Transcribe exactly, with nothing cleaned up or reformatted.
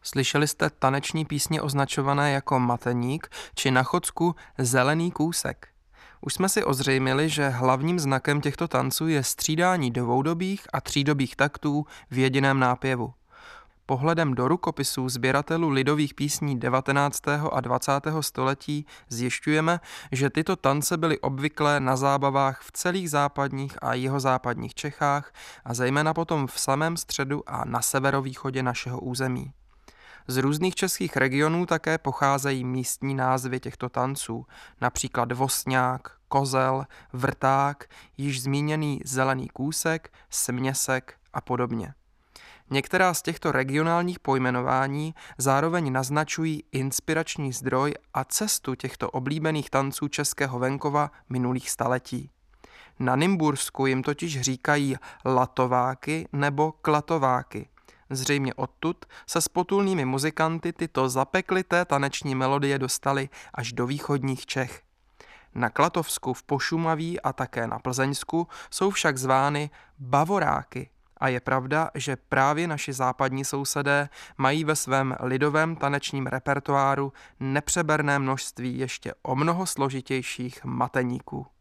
Slyšeli jste taneční písně označované jako mateník či na Chodsku zelený kůsek? Už jsme si ozřejmili, že hlavním znakem těchto tanců je střídání dvoudobých a třídobých taktů v jediném nápěvu. Pohledem do rukopisů sběratelů lidových písní devatenáctého a dvacátého století zjišťujeme, že tyto tance byly obvyklé na zábavách v celých západních a jihozápadních Čechách a zejména potom v samém středu a na severovýchodě našeho území. Z různých českých regionů také pocházejí místní názvy těchto tanců, například Vosňák, Kozel, Vrták, již zmíněný Zelený kůsek, Směsek a podobně. Některá z těchto regionálních pojmenování zároveň naznačují inspirační zdroj a cestu těchto oblíbených tanců českého venkova minulých staletí. Na Nymbursku jim totiž říkají latováky nebo klatováky. Zřejmě odtud se s potulnými muzikanty tyto zapeklité taneční melodie dostaly až do východních Čech. Na Klatovsku, v Pošumaví a také na Plzeňsku jsou však zvány bavoráky. A je pravda, že právě naši západní sousedé mají ve svém lidovém tanečním repertoáru nepřeberné množství ještě o mnoho složitějších mateníků.